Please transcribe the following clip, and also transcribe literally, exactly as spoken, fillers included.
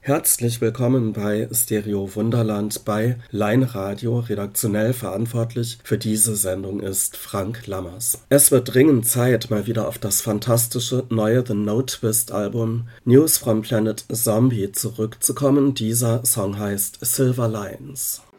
Herzlich willkommen bei Stereo Wunderland bei Line Radio. Redaktionell verantwortlich für diese Sendung ist Frank Lammers. Es wird dringend Zeit, mal wieder auf das fantastische neue The No Twist Album News from Planet Zombie zurückzukommen. Dieser Song heißt Silver Lines.